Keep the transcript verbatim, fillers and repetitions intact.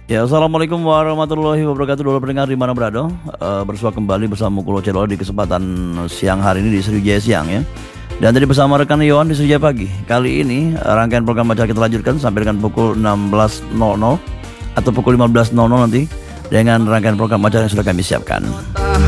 Ya, assalamualaikum warahmatullahi wabarakatuh. Dulu pendengar di mana berada, uh, bersua kembali bersama Kulo Celo di kesempatan siang hari ini di Sriwijaya Siang ya. Dan tadi bersama rekan Yohan di Sriwijaya Pagi. Kali ini uh, rangkaian program baca kita lanjutkan sampai dengan pukul enam belas nol nol atau pukul lima belas nol nol nanti dengan rangkaian program baca yang sudah kami siapkan.